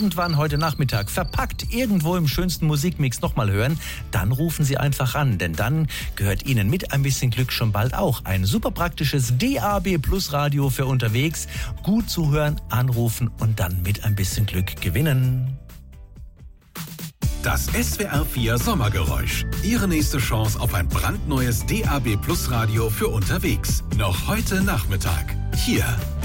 irgendwann heute Nachmittag verpackt irgendwo im schönsten Musikmix nochmal hören, dann rufen Sie einfach an, denn dann gehört Ihnen mit ein bisschen Glück schon bald auch ein super praktisches DAB Plus Radio für unterwegs. Gut zuhören, anrufen und dann mit ein bisschen Glück gewinnen. Das SWR4 Sommergeräusch. Ihre nächste Chance auf ein brandneues DAB Plus Radio für unterwegs. Noch heute Nachmittag. Hier